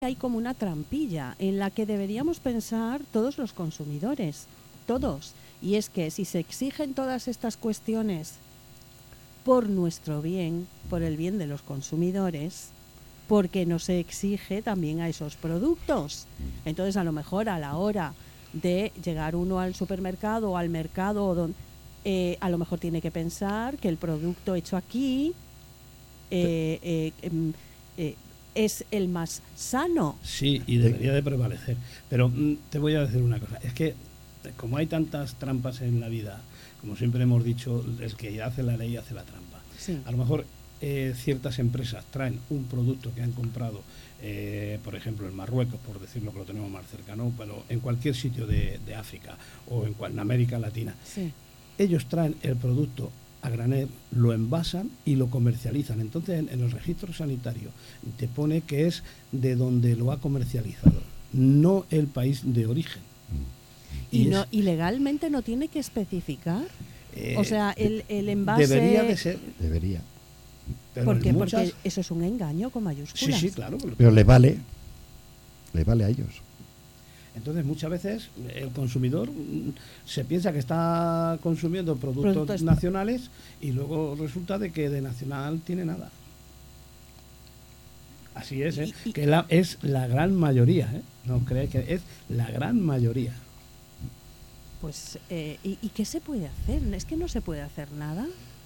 hay como una trampilla en la que deberíamos pensar todos los consumidores, todos. Y es que si se exigen todas estas cuestiones por nuestro bien, por el bien de los consumidores, porque no se exige también a esos productos. Entonces, a lo mejor a la hora de llegar uno al supermercado o al mercado, a lo mejor tiene que pensar que el producto hecho aquí es el más sano. Sí, y debería de prevalecer. Pero te voy a decir una cosa. Es que como hay tantas trampas en la vida, como siempre hemos dicho, el que hace la ley hace la trampa. Sí. A lo mejor ciertas empresas traen un producto que han comprado, por ejemplo en Marruecos, por decirlo que lo tenemos más cercano, pero en cualquier sitio de África o en América Latina. Sí. Ellos traen el producto a granel, lo envasan y lo comercializan. Entonces en el registro sanitario te pone que es de donde lo ha comercializado, no el país de origen. ¿Y legalmente no tiene que especificar? O sea, el envase... Debería de ser. Debería. Pero porque muchas... eso es un engaño con mayúsculas. Sí, claro. Pero le vale a ellos. Entonces muchas veces el consumidor se piensa que está consumiendo productos nacionales y luego resulta de que de nacional tiene nada. Así es, que es la gran mayoría, no crees que es la gran mayoría. Pues, ¿y qué se puede hacer? ¿Es que no se puede hacer nada?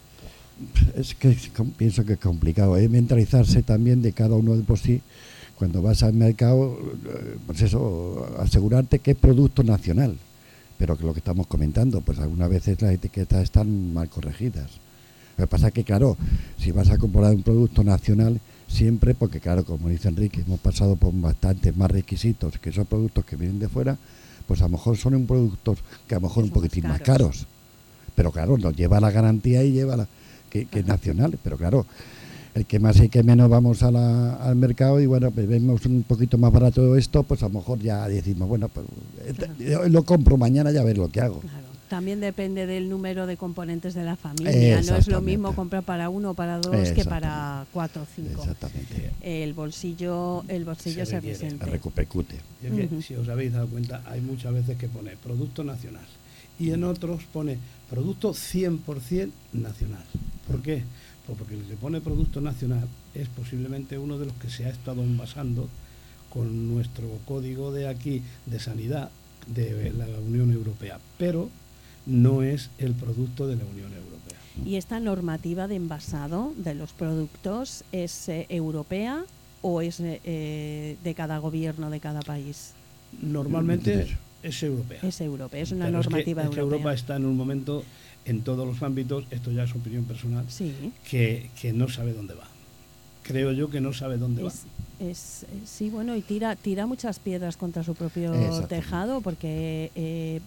Es que pienso que es complicado, mentalizarse también de cada uno de por sí. Cuando vas al mercado, pues eso, asegurarte que es producto nacional. Pero que lo que estamos comentando, pues algunas veces las etiquetas están mal corregidas. Lo que pasa es que, claro, si vas a comprar un producto nacional, siempre, porque claro, como dice Enrique, hemos pasado por bastantes más requisitos que esos productos que vienen de fuera, pues a lo mejor son un productos que a lo mejor un poquitín más caros. Pero claro, nos lleva la garantía y lleva que es nacional. Pero claro, el que más y que menos vamos al mercado y bueno, pues vemos un poquito más barato esto, pues a lo mejor ya decimos, bueno, pues lo compro mañana, ya ver lo que hago. Claro. También depende del número de componentes de la familia. No es lo mismo comprar para uno o para dos que para 4 o 5. Exactamente. El bolsillo se resiente. Repercute. Y es que, si os habéis dado cuenta, hay muchas veces que pone producto nacional y en otros pone producto 100% nacional. ¿Por qué? Pues porque el que pone producto nacional es posiblemente uno de los que se ha estado envasando con nuestro código de aquí de sanidad de la Unión Europea, pero no es el producto de la Unión Europea. ¿Y esta normativa de envasado de los productos es europea o es de cada gobierno de cada país? Normalmente es europea. Es europea, es una pero normativa es que europea. Europa está en un momento, en todos los ámbitos, esto ya es opinión personal, sí, que no sabe dónde va. Creo yo que no sabe dónde va. Sí, bueno, y tira muchas piedras contra su propio tejado porque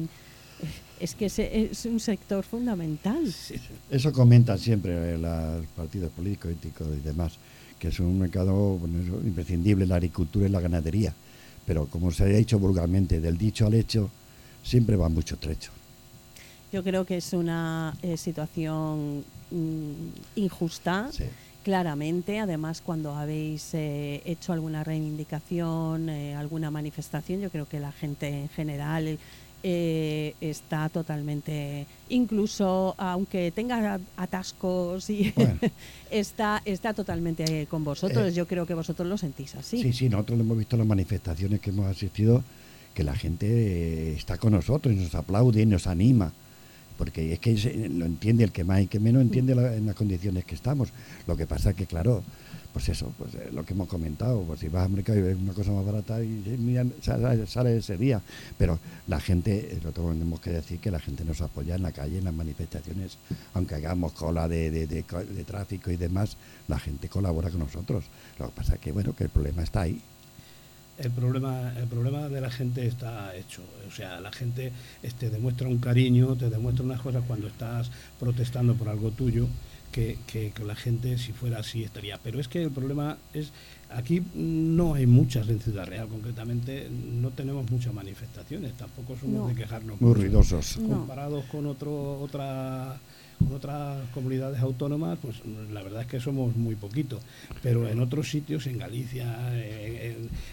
es que es un sector fundamental. Sí. Eso comentan siempre los partidos políticos, éticos y demás, que es un mercado imprescindible, la agricultura y la ganadería. Pero como se ha dicho vulgarmente, del dicho al hecho, siempre va mucho trecho. Yo creo que es una situación injusta. Sí. Claramente, además cuando habéis hecho alguna reivindicación, alguna manifestación, yo creo que la gente en general está totalmente, incluso aunque tenga atascos, bueno. está totalmente con vosotros. Yo creo que vosotros lo sentís así. Sí, nosotros lo hemos visto en las manifestaciones que hemos asistido, que la gente está con nosotros y nos aplaude y nos anima. Porque es que lo entiende el que más y que menos entiende en las condiciones que estamos. Lo que pasa es que, claro, pues eso, pues lo que hemos comentado, pues si vas al mercado y ves una cosa más barata y mira, sale ese día. Pero la gente, lo tenemos que decir, que la gente nos apoya en la calle, en las manifestaciones, aunque hagamos cola de tráfico y demás, la gente colabora con nosotros. Lo que pasa es que, bueno, que el problema está ahí. El problema de la gente está hecho. O sea, la gente te demuestra un cariño, te demuestra unas cosas cuando estás protestando por algo tuyo, que la gente, si fuera así, estaría. Pero es que el problema es, aquí no hay muchas en Ciudad Real, concretamente no tenemos muchas manifestaciones, tampoco somos de quejarnos muy mucho. ruidosos. Comparados con con otras comunidades autónomas, pues la verdad es que somos muy poquitos, pero en otros sitios, en Galicia,